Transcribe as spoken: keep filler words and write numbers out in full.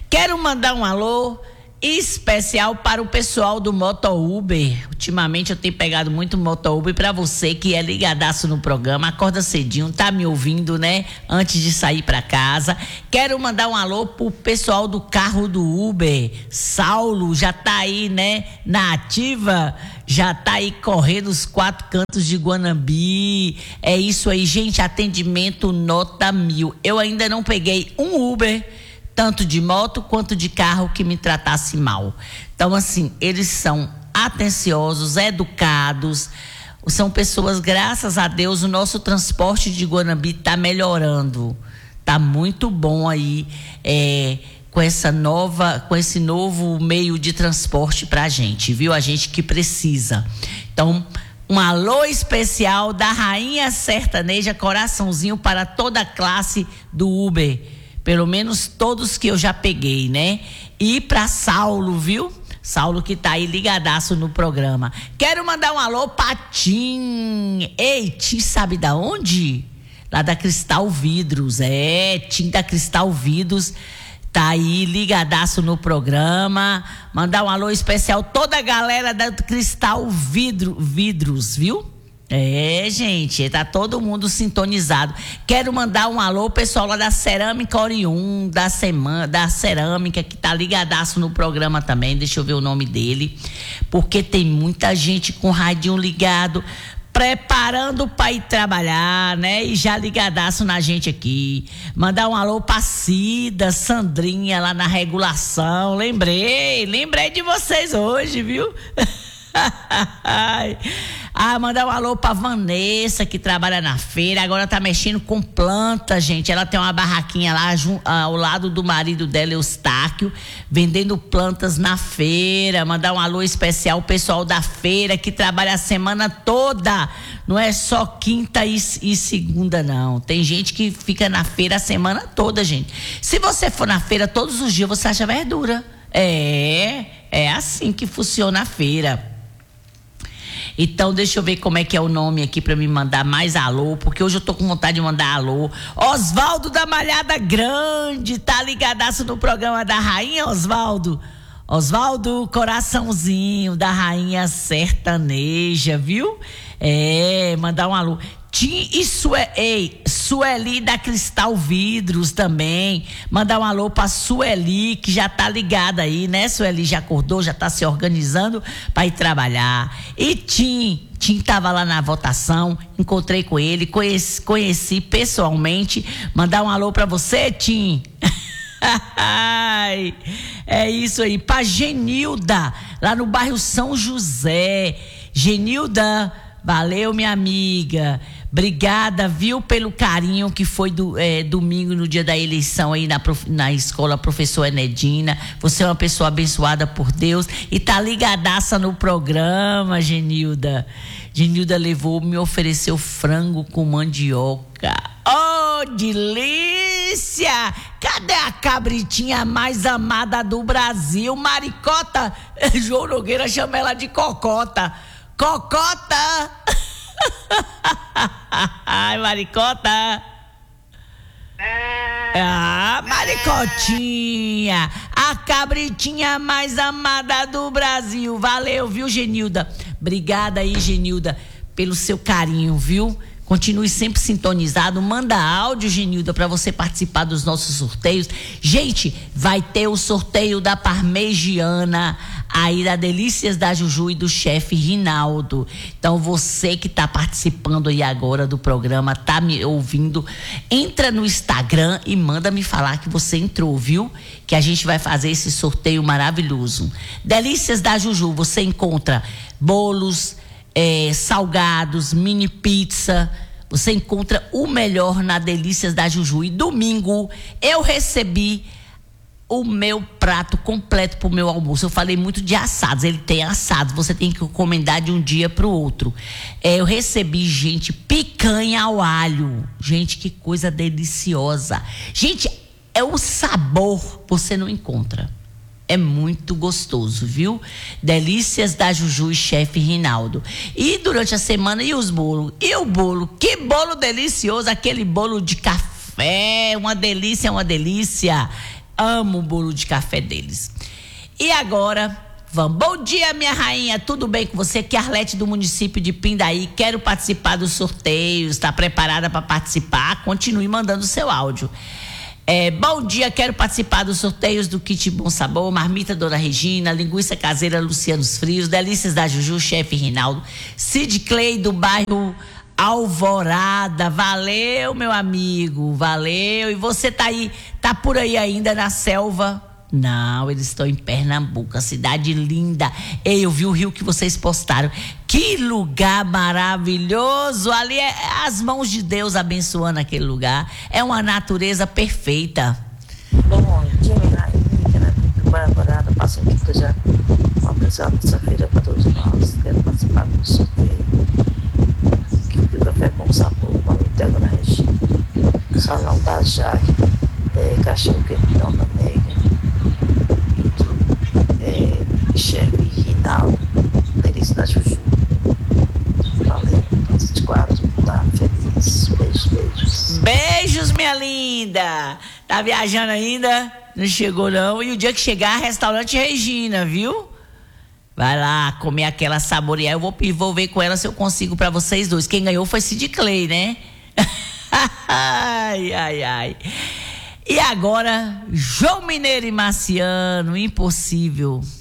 Quero mandar um alô especial para o pessoal do Moto Uber. Ultimamente eu tenho pegado muito Moto Uber. Para você que é ligadaço no programa, acorda cedinho, tá me ouvindo, né? Antes de sair para casa. Quero mandar um alô pro pessoal do carro do Uber. Saulo já tá aí, né? Na ativa, já tá aí correndo os quatro cantos de Guanambi. É isso aí, gente. Atendimento nota mil. Eu ainda não peguei um Uber, tanto de moto quanto de carro, que me tratasse mal. Então, assim, eles são atenciosos, educados, são pessoas, graças a Deus, o nosso transporte de Guanambi está melhorando. Está muito bom aí, é, com essa nova, com esse novo meio de transporte para a gente, viu? A gente que precisa. Então, um alô especial da Rainha Sertaneja, coraçãozinho para toda a classe do Uber. Pelo menos todos que eu já peguei, né? E pra Saulo, viu? Saulo que tá aí ligadaço no programa. Quero mandar um alô pra Tim. Ei, Tim sabe da onde? Lá da Cristal Vidros. É, Tim da Cristal Vidros tá aí ligadaço no programa. Mandar um alô especial toda a galera da Cristal Vidro, Vidros, viu? É, gente, tá todo mundo sintonizado. Quero mandar um alô, pessoal lá da Cerâmica Orium, da semana, da Cerâmica, que tá ligadaço no programa também. Deixa eu ver o nome dele, porque tem muita gente com radinho ligado, preparando para ir trabalhar, né? E já ligadaço na gente aqui. Mandar um alô pra Cida, Sandrinha lá na regulação. Lembrei, lembrei de vocês hoje, viu? Ah, mandar um alô pra Vanessa, que trabalha na feira, agora tá mexendo com planta, gente. Ela tem uma barraquinha lá ao lado do marido dela, Eustáquio, vendendo plantas na feira. Mandar um alô especial ao pessoal da feira, que trabalha a semana toda, não é só quinta e, e segunda, não. Tem gente que fica na feira a semana toda, gente. Se você for na feira todos os dias, você acha verdura. É, é assim que funciona a feira. Então, deixa eu ver como é que é o nome aqui para me mandar mais alô, porque hoje eu tô com vontade de mandar alô. Osvaldo da Malhada Grande, tá ligadaço no programa da Rainha, Osvaldo? Osvaldo, coraçãozinho da Rainha Sertaneja, viu? É, mandar um alô. Tim e Sue, ei, Sueli da Cristal Vidros também. Mandar um alô pra Sueli, que já tá ligada aí, né? Sueli já acordou, já tá se organizando pra ir trabalhar. E Tim, Tim tava lá na votação, encontrei com ele, conheci, conheci pessoalmente. Mandar um alô pra você, Tim. É isso aí. Pra Genilda, lá no bairro São José. Genilda, valeu, minha amiga. Obrigada, viu, pelo carinho que foi do, é, domingo, no dia da eleição aí na, na escola Professor Enedina. Você é uma pessoa abençoada por Deus e tá ligadaça no programa, Genilda. Genilda levou, me ofereceu frango com mandioca. Oh, delícia! Cadê a cabritinha mais amada do Brasil? Maricota! João Nogueira chama ela de cocota. Cocota! Ai, maricota! Ah, maricotinha! A cabritinha mais amada do Brasil. Valeu, viu, Genilda? Obrigada aí, Genilda, pelo seu carinho, viu? Continue sempre sintonizado. Manda áudio, Genilda, para você participar dos nossos sorteios. Gente, vai ter o sorteio da Parmegiana aí da Delícias da Juju e do chefe Rinaldo. Então, você que tá participando aí agora do programa, tá me ouvindo, entra no Instagram e manda me falar que você entrou, viu? Que a gente vai fazer esse sorteio maravilhoso. Delícias da Juju, você encontra bolos, É, salgados, mini pizza. Você encontra o melhor na Delícias da Juju. E domingo eu recebi o meu prato completo pro meu almoço. Eu falei muito de assados. Ele tem assados, você tem que encomendar de um dia pro outro. É, eu recebi, gente, picanha ao alho. Gente, que coisa deliciosa. Gente, é o sabor, você não encontra. É muito gostoso, viu? Delícias da Juju e chefe Rinaldo. E durante a semana, e os bolos? E o bolo? Que bolo delicioso, aquele bolo de café, uma delícia, uma delícia. amo o bolo de café deles. E agora, vamos. Bom dia, minha rainha, tudo bem com você? Aqui é Arlete do município de Pindaí, quero participar dos sorteios, está preparada para participar? Continue mandando seu áudio. É, bom dia, quero participar dos sorteios do kit Bom Sabor, marmita Dona Regina, linguiça caseira Lucianos Frios, delícias da Juju, chefe Rinaldo, Sid Clay do bairro Alvorada. Valeu, meu amigo, valeu. E você tá aí, tá por aí ainda na selva? Não, eles estão em Pernambuco, a cidade linda. Ei, eu vi o rio que vocês postaram. Que lugar maravilhoso! Ali é as mãos de Deus abençoando aquele lugar. É uma natureza perfeita. Bom dia, minha rainha, muito Bárbara, passo aqui que já uma pessoa terça-feira para todos nós. Quero participar do sorteio. Que o café com sabor, uma manteiga na Regina, salão da Jaque, é, cachorro quente Dona Negra. É, chefe Rinaldo, delícia da Juju. Valeu, vinte e quatro, tá feliz. Beijos, beijos. Beijos, minha linda. Tá viajando ainda? Não chegou não. E o dia que chegar, restaurante Regina, viu? Vai lá comer aquela saborear. Eu vou, vou ver com ela se eu consigo pra vocês dois. Quem ganhou foi Sid Clay, né? Ai, ai, ai. E agora, João Mineiro e Marciano, impossível.